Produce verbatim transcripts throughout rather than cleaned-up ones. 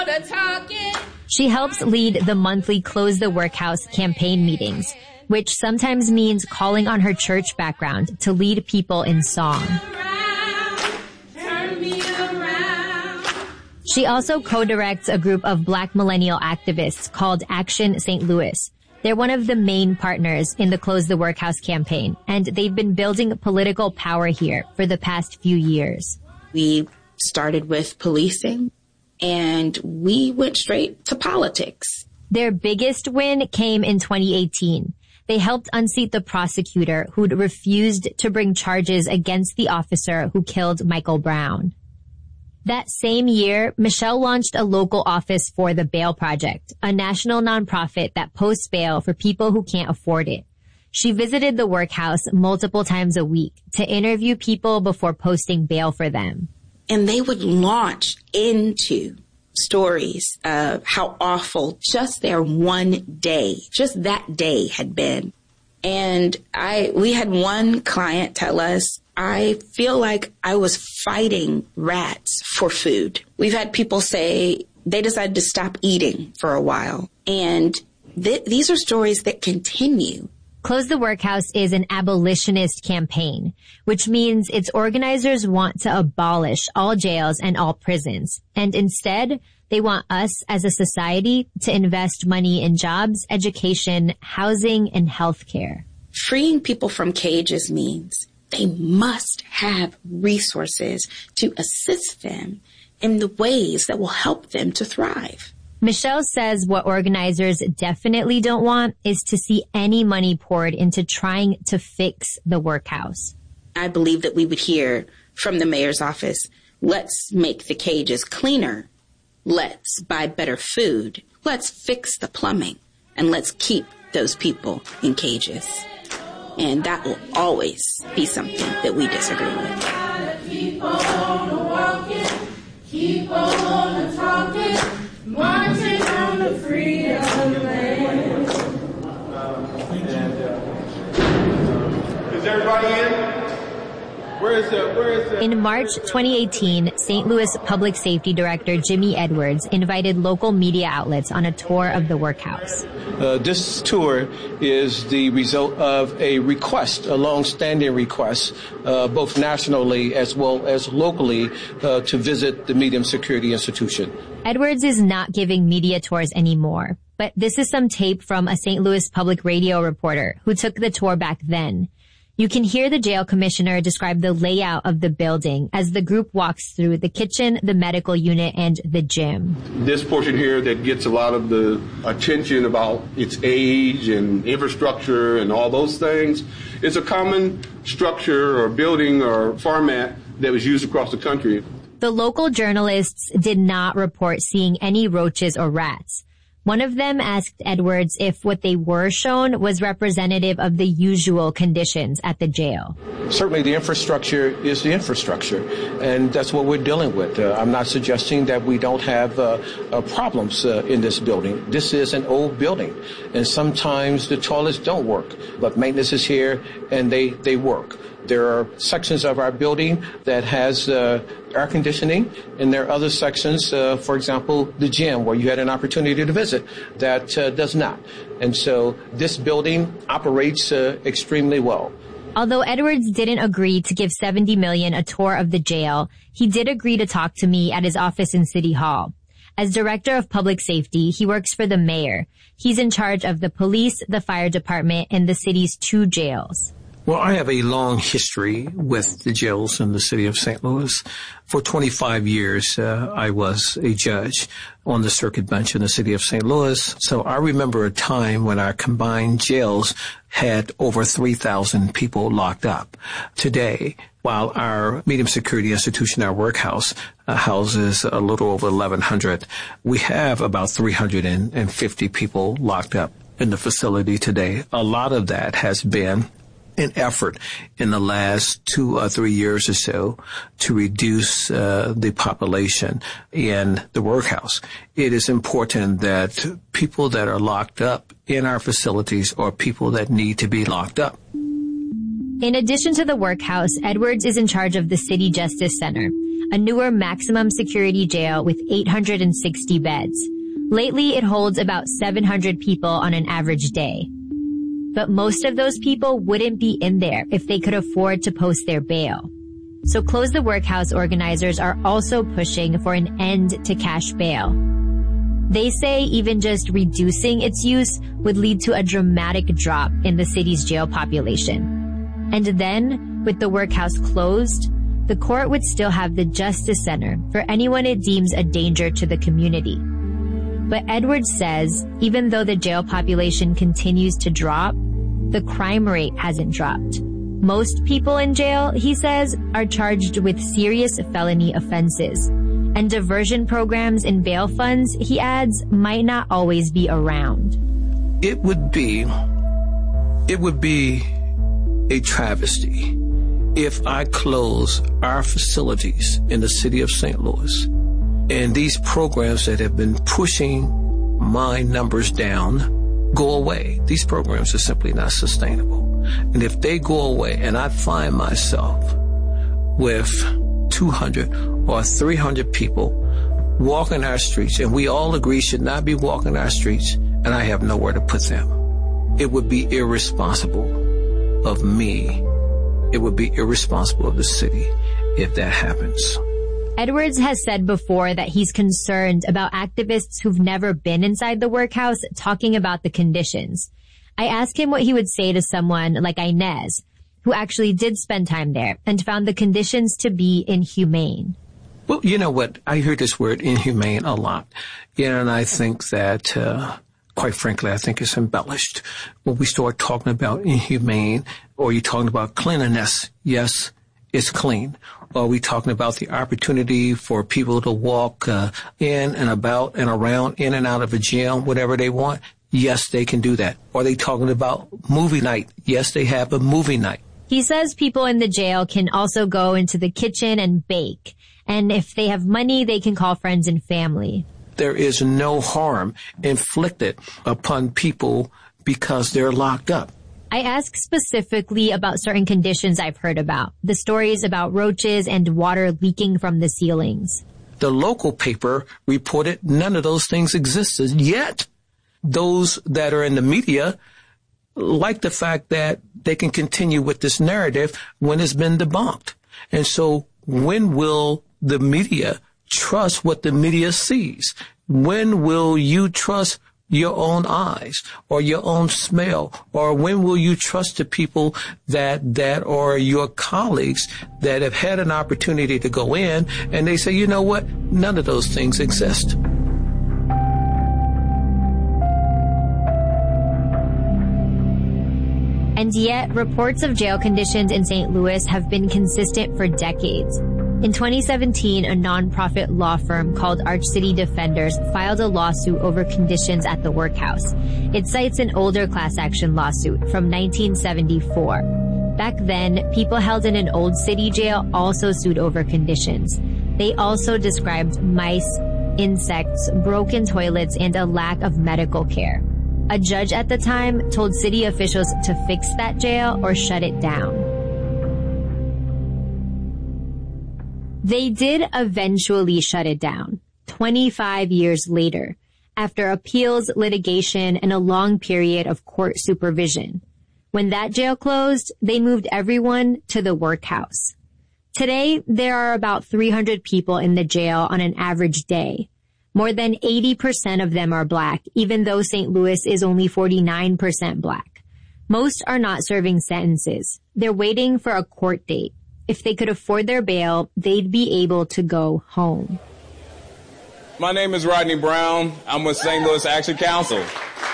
She helps lead the monthly Close the Workhouse campaign meetings, which sometimes means calling on her church background to lead people in song. She also co-directs a group of Black millennial activists called Action Saint Louis. They're one of the main partners in the Close the Workhouse campaign, and they've been building political power here for the past few years. We started with policing, and we went straight to politics. Their biggest win came in twenty eighteen. They helped unseat the prosecutor who'd refused to bring charges against the officer who killed Michael Brown. That same year, Michelle launched a local office for the Bail Project, a national nonprofit that posts bail for people who can't afford it. She visited the workhouse multiple times a week to interview people before posting bail for them. And they would launch into stories of how awful just their one day, just that day had been. And I, we had one client tell us, I feel like I was fighting rats for food. We've had people say they decided to stop eating for a while. And th- these are stories that continue. Close the Workhouse is an abolitionist campaign, which means its organizers want to abolish all jails and all prisons. And instead, they want us as a society to invest money in jobs, education, housing, and healthcare. Freeing people from cages means they must have resources to assist them in the ways that will help them to thrive. Michelle says what organizers definitely don't want is to see any money poured into trying to fix the workhouse. I believe that we would hear from the mayor's office, let's make the cages cleaner. Let's buy better food. Let's fix the plumbing. And let's keep those people in cages. And that will always be something that we disagree with. Keep on walking, keep on talking, marching on the freedom land. Is everybody in? Where is the, where is the, In March twenty eighteen, Saint Louis Public Safety Director Jimmy Edwards invited local media outlets on a tour of the workhouse. Uh, this tour is the result of a request, a long-standing request, uh, both nationally as well as locally, uh, to visit the medium security institution. Edwards is not giving media tours anymore, but this is some tape from a Saint Louis Public Radio reporter who took the tour back then. You can hear the jail commissioner describe the layout of the building as the group walks through the kitchen, the medical unit, and the gym. This portion here that gets a lot of the attention about its age and infrastructure and all those things is a common structure or building or format that was used across the country. The local journalists did not report seeing any roaches or rats. One of them asked Edwards if what they were shown was representative of the usual conditions at the jail. Certainly the infrastructure is the infrastructure, and that's what we're dealing with. Uh, I'm not suggesting that we don't have uh, uh, problems uh, in this building. This is an old building, and sometimes the toilets don't work, but maintenance is here, and they, they work. There are sections of our building that has uh, air conditioning, and there are other sections, uh, for example, the gym, where you had an opportunity to visit, that uh, does not. And so this building operates uh, extremely well. Although Edwards didn't agree to give seventy million dollars a tour of the jail, he did agree to talk to me at his office in City Hall. As director of public safety, he works for the mayor. He's in charge of the police, the fire department, and the city's two jails. Well, I have a long history with the jails in the city of Saint Louis. For twenty-five years, uh, I was a judge on the circuit bench in the city of Saint Louis. So I remember a time when our combined jails had over three thousand people locked up. Today, while our medium security institution, our workhouse, uh, houses a little over eleven hundred, we have about three hundred fifty people locked up in the facility today. A lot of that has been an effort in the last two or three years or so to reduce uh, the population in the workhouse. It is important that people that are locked up in our facilities are people that need to be locked up. In addition to the workhouse, Edwards is in charge of the City Justice Center, a newer maximum security jail with eight hundred sixty beds. Lately, it holds about seven hundred people on an average day. But most of those people wouldn't be in there if they could afford to post their bail. So Close the Workhouse organizers are also pushing for an end to cash bail. They say even just reducing its use would lead to a dramatic drop in the city's jail population. And then, with the workhouse closed, the court would still have the Justice Center for anyone it deems a danger to the community. But Edwards says even though the jail population continues to drop, the crime rate hasn't dropped. Most people in jail, he says, are charged with serious felony offenses. And diversion programs and bail funds, he adds, might not always be around. It would be, it would be a travesty if I close our facilities in the city of Saint Louis and these programs that have been pushing my numbers down go away. These programs are simply not sustainable. And if they go away and I find myself with two hundred or three hundred people walking our streets, and we all agree should not be walking our streets, and I have nowhere to put them, it would be irresponsible of me. It would be irresponsible of the city if that happens. Edwards has said before that he's concerned about activists who've never been inside the workhouse talking about the conditions. I asked him what he would say to someone like Inez, who actually did spend time there and found the conditions to be inhumane. Well, you know what? I hear this word inhumane a lot. Yeah, and I think that, uh, quite frankly, I think it's embellished. When we start talking about inhumane, or you're talking about cleanliness, yes, it's clean. Or are we talking about the opportunity for people to walk uh, in and about and around, in and out of a jail, whatever they want? Yes, they can do that. Are they talking about movie night? Yes, they have a movie night. He says people in the jail can also go into the kitchen and bake. And if they have money, they can call friends and family. There is no harm inflicted upon people because they're locked up. I asked specifically about certain conditions I've heard about. The stories about roaches and water leaking from the ceilings. The local paper reported none of those things existed, yet those that are in the media like the fact that they can continue with this narrative when it's been debunked. And so when will the media trust what the media sees? When will you trust your own eyes or your own smell? Or when will you trust the people that, that are your colleagues that have had an opportunity to go in and they say, you know what? None of those things exist. And yet, reports of jail conditions in Saint Louis have been consistent for decades. In twenty seventeen, a nonprofit law firm called Arch City Defenders filed a lawsuit over conditions at the workhouse. It cites an older class action lawsuit from nineteen seventy-four. Back then, people held in an old city jail also sued over conditions. They also described mice, insects, broken toilets, and a lack of medical care. A judge at the time told city officials to fix that jail or shut it down. They did eventually shut it down, twenty-five years later, after appeals, litigation, and a long period of court supervision. When that jail closed, they moved everyone to the workhouse. Today, there are about three hundred people in the jail on an average day. More than eighty percent of them are black, even though Saint Louis is only forty-nine percent black. Most are not serving sentences. They're waiting for a court date. If they could afford their bail, they'd be able to go home. My name is Rodney Brown. I'm with Saint Louis Action Council.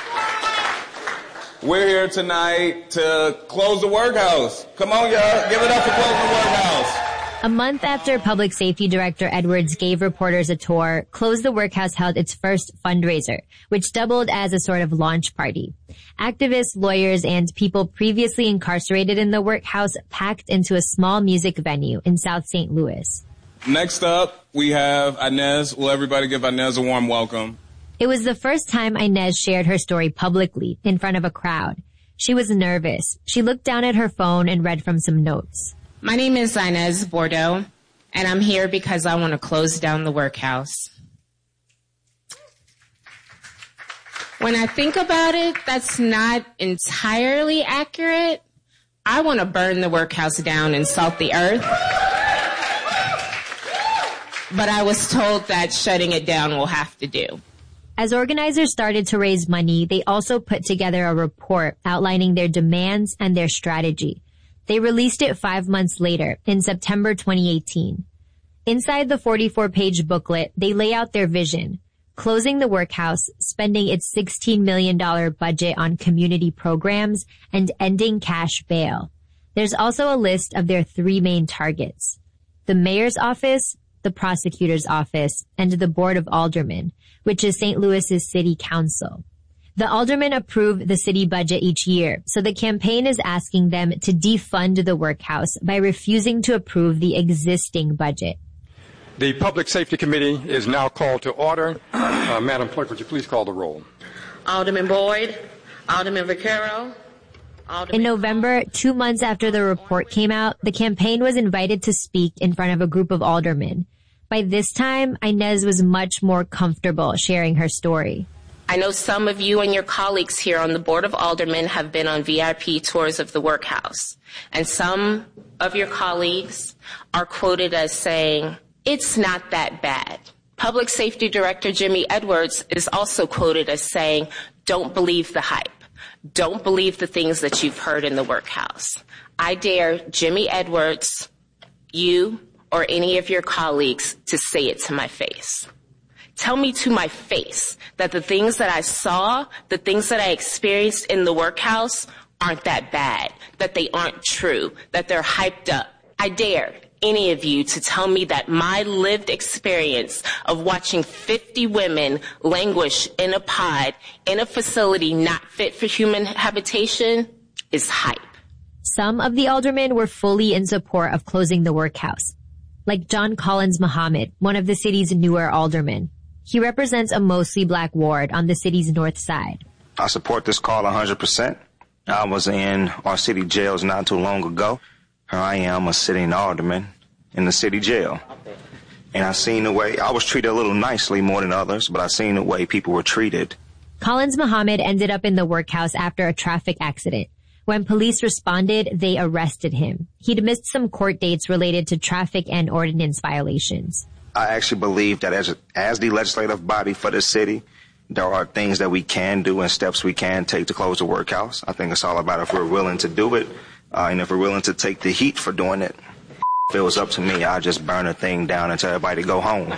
We're here tonight to close the workhouse. Come on, y'all. Give it up for closing the workhouse. A month after Public Safety Director Edwards gave reporters a tour, Close the Workhouse held its first fundraiser, which doubled as a sort of launch party. Activists, lawyers, and people previously incarcerated in the workhouse packed into a small music venue in South Saint Louis. Next up, we have Inez. Will everybody give Inez a warm welcome? It was the first time Inez shared her story publicly in front of a crowd. She was nervous. She looked down at her phone and read from some notes. My name is Inez Bordeaux, and I'm here because I want to close down the workhouse. When I think about it, that's not entirely accurate. I want to burn the workhouse down and salt the earth. But I was told that shutting it down will have to do. As organizers started to raise money, they also put together a report outlining their demands and their strategy. They released it five months later, in September twenty eighteen. Inside the forty-four page booklet, they lay out their vision: closing the workhouse, spending its sixteen million dollars budget on community programs, and ending cash bail. There's also a list of their three main targets: the mayor's office, the prosecutor's office, and the Board of Aldermen, which is Saint Louis's city council. The aldermen approve the city budget each year, so the campaign is asking them to defund the workhouse by refusing to approve the existing budget. The Public Safety Committee is now called to order. Uh, Madam Clerk, would you please call the roll? Alderman Boyd, Alderman Vaquero. Alderman In November, two months after the report came out, the campaign was invited to speak in front of a group of aldermen. By this time, Inez was much more comfortable sharing her story. I know some of you and your colleagues here on the Board of Aldermen have been on V I P tours of the workhouse. And some of your colleagues are quoted as saying, "It's not that bad." Public Safety Director Jimmy Edwards is also quoted as saying, "Don't believe the hype. Don't believe the things that you've heard in the workhouse." I dare Jimmy Edwards, you, or any of your colleagues to say it to my face. Tell me to my face that the things that I saw, the things that I experienced in the workhouse aren't that bad, that they aren't true, that they're hyped up. I dare any of you to tell me that my lived experience of watching fifty women languish in a pod in a facility not fit for human habitation is hype. Some of the aldermen were fully in support of closing the workhouse, like John Collins Muhammad, one of the city's newer aldermen. He represents a mostly black ward on the city's north side. I support this call one hundred percent. I was in our city jails not too long ago. Here I am, a sitting alderman in the city jail. And I seen the way, I was treated a little nicely more than others, but I seen the way people were treated. Collins Muhammad ended up in the workhouse after a traffic accident. When police responded, they arrested him. He'd missed some court dates related to traffic and ordinance violations. I actually believe that as, as the legislative body for the city, there are things that we can do and steps we can take to close the workhouse. I think it's all about if we're willing to do it, uh, and if we're willing to take the heat for doing it. If it was up to me, I'd just burn a thing down and tell everybody to go home.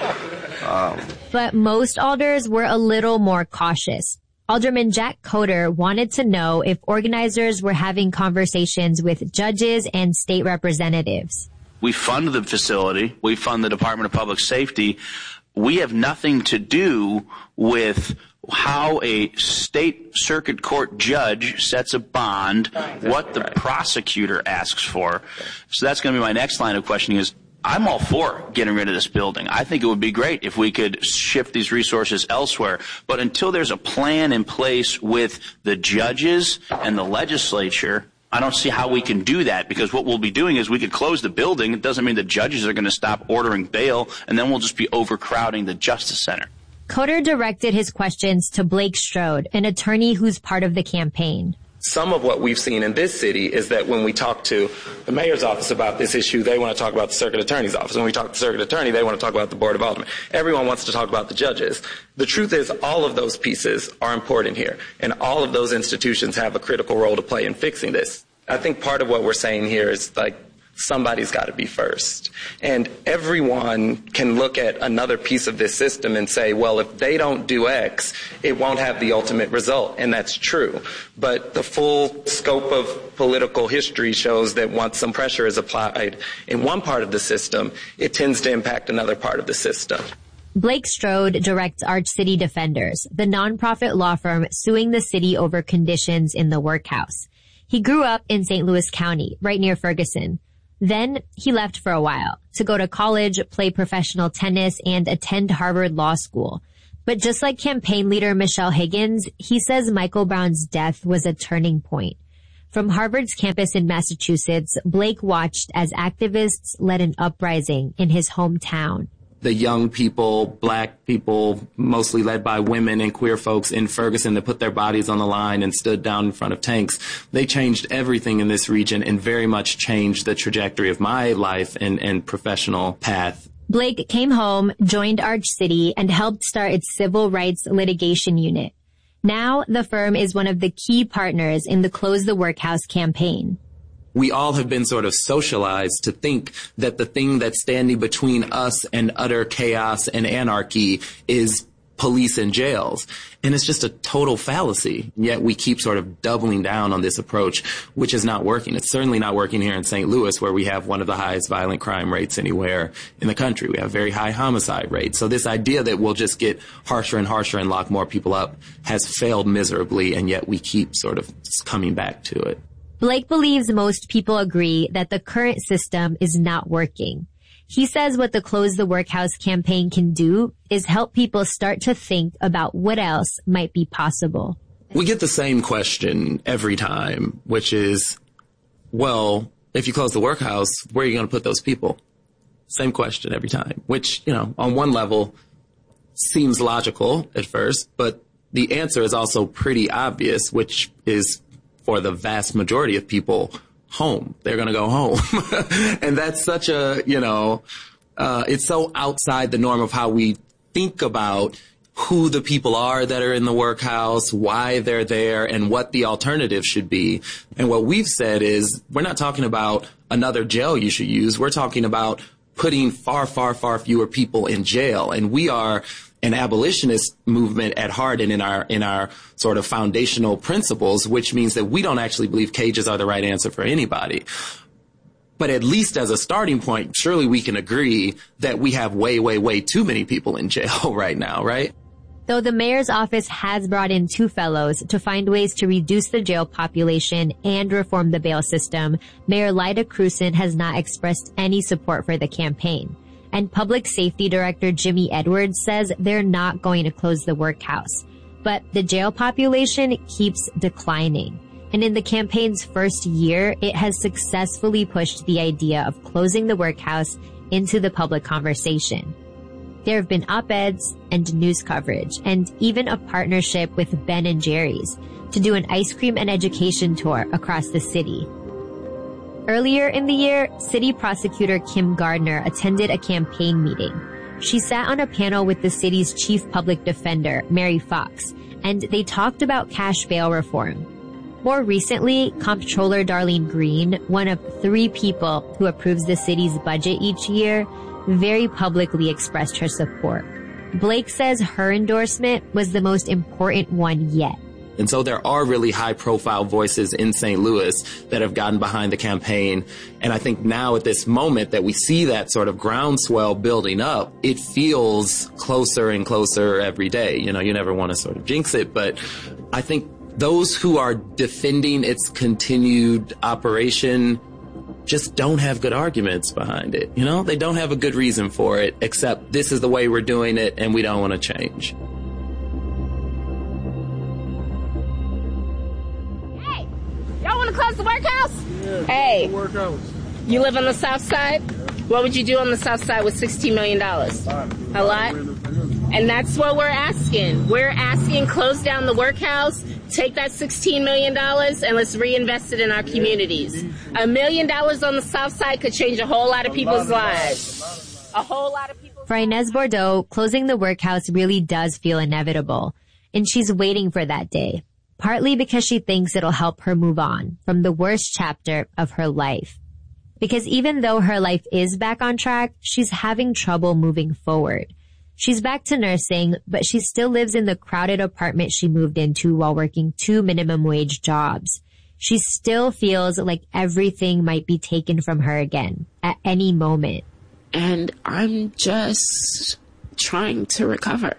Um, but most alders were a little more cautious. Alderman Jack Coder wanted to know if organizers were having conversations with judges and state representatives. We fund the facility. We fund the Department of Public Safety. We have nothing to do with how a state circuit court judge sets a bond, what the prosecutor asks for. So that's going to be my next line of questioning is, I'm all for getting rid of this building. I think it would be great if we could shift these resources elsewhere. But until there's a plan in place with the judges and the legislature, I don't see how we can do that, because what we'll be doing is we could close the building. It doesn't mean the judges are going to stop ordering bail, and then we'll just be overcrowding the Justice Center. Coder directed his questions to Blake Strode, an attorney who's part of the campaign. Some of what we've seen in this city is that when we talk to the mayor's office about this issue, they want to talk about the circuit attorney's office. When we talk to the circuit attorney, they want to talk about the Board of Aldermen. Everyone wants to talk about the judges. The truth is all of those pieces are important here, and all of those institutions have a critical role to play in fixing this. I think part of what we're saying here is, like, somebody's got to be first. And everyone can look at another piece of this system and say, well, if they don't do X, it won't have the ultimate result. And that's true. But the full scope of political history shows that once some pressure is applied in one part of the system, it tends to impact another part of the system. Blake Strode directs Arch City Defenders, the nonprofit law firm suing the city over conditions in the workhouse. He grew up in Saint Louis County, right near Ferguson. Then he left for a while to go to college, play professional tennis, and attend Harvard Law School. But just like campaign leader Michelle Higgins, he says Michael Brown's death was a turning point. From Harvard's campus in Massachusetts, Blake watched as activists led an uprising in his hometown. The young people, black people, mostly led by women and queer folks in Ferguson that put their bodies on the line and stood down in front of tanks. They changed everything in this region and very much changed the trajectory of my life and, and professional path. Blake came home, joined Arch City, and helped start its civil rights litigation unit. Now, the firm is one of the key partners in the Close the Workhouse campaign. We all have been sort of socialized to think that the thing that's standing between us and utter chaos and anarchy is police and jails. And it's just a total fallacy. Yet we keep sort of doubling down on this approach, which is not working. It's certainly not working here in Saint Louis, where we have one of the highest violent crime rates anywhere in the country. We have very high homicide rates. So this idea that we'll just get harsher and harsher and lock more people up has failed miserably, and yet we keep sort of coming back to it. Blake believes most people agree that the current system is not working. He says what the Close the Workhouse campaign can do is help people start to think about what else might be possible. We get the same question every time, which is, well, if you close the workhouse, where are you going to put those people? Same question every time, which, you know, on one level seems logical at first, but the answer is also pretty obvious, which is for the vast majority of people, home. They're going to go home. And that's such a, you know, uh, it's so outside the norm of how we think about who the people are that are in the workhouse, why they're there, and what the alternative should be. And what we've said is, we're not talking about another jail you should use. We're talking about putting far, far, far fewer people in jail. And we are an abolitionist movement at heart and in our in our sort of foundational principles, which means that we don't actually believe cages are the right answer for anybody. But at least as a starting point, surely we can agree that we have way, way, way too many people in jail right now, right? Though the mayor's office has brought in two fellows to find ways to reduce the jail population and reform the bail system, Mayor Lyda Krewson has not expressed any support for the campaign. And Public Safety Director Jimmy Edwards says they're not going to close the workhouse. But the jail population keeps declining. And in the campaign's first year, it has successfully pushed the idea of closing the workhouse into the public conversation. There have been op-eds and news coverage, and even a partnership with Ben and Jerry's to do an ice cream and education tour across the city. Earlier in the year, City Prosecutor Kim Gardner attended a campaign meeting. She sat on a panel with the city's chief public defender, Mary Fox, and they talked about cash bail reform. More recently, Comptroller Darlene Green, one of three people who approves the city's budget each year, very publicly expressed her support. Blake says her endorsement was the most important one yet. And so there are really high-profile voices in Saint Louis that have gotten behind the campaign. And I think now at this moment that we see that sort of groundswell building up, it feels closer and closer every day. You know, you never want to sort of jinx it, but I think those who are defending its continued operation just don't have good arguments behind it. You know, they don't have a good reason for it, except this is the way we're doing it and we don't want to change. Y'all want to close the workhouse? Yeah, hey, the workhouse. You live on the south side? Yeah. What would you do on the south side with sixteen million dollars? A lot? And that's what we're asking. We're asking close down the workhouse, take that sixteen million dollars, and let's reinvest it in our communities. A million dollars on the south side could change a whole lot of people's lives. A whole lot of people. For Inez Bordeaux, closing the workhouse really does feel inevitable. And she's waiting for that day. Partly because she thinks it'll help her move on from the worst chapter of her life. Because even though her life is back on track, she's having trouble moving forward. She's back to nursing, but she still lives in the crowded apartment she moved into while working two minimum wage jobs. She still feels like everything might be taken from her again at any moment. And I'm just trying to recover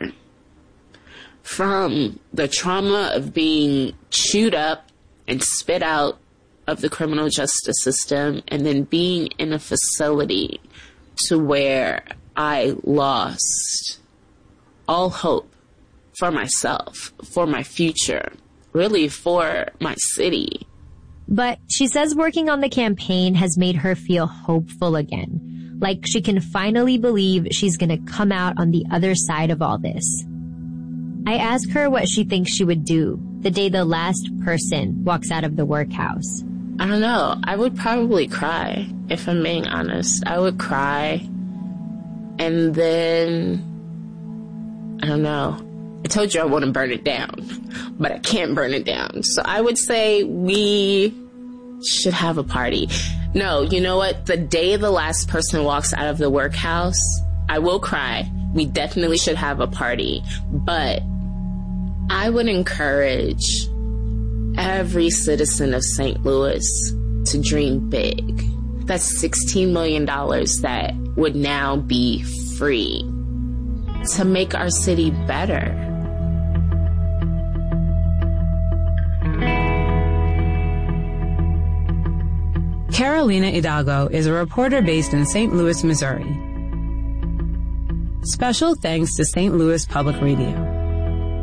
from the trauma of being chewed up and spit out of the criminal justice system, and then being in a facility to where I lost all hope for myself, for my future, really for my city. But she says working on the campaign has made her feel hopeful again, like she can finally believe she's going to come out on the other side of all this. I ask her what she thinks she would do the day the last person walks out of the workhouse. I don't know. I would probably cry, if I'm being honest. I would cry. And then, I don't know. I told you I want to burn it down, but I can't burn it down. So I would say we should have a party. No, you know what? The day the last person walks out of the workhouse, I will cry. We definitely should have a party. But I would encourage every citizen of Saint Louis to dream big. That's sixteen million dollars that would now be free to make our city better. Carolina Hidalgo is a reporter based in Saint Louis, Missouri. Special thanks to Saint Louis Public Radio.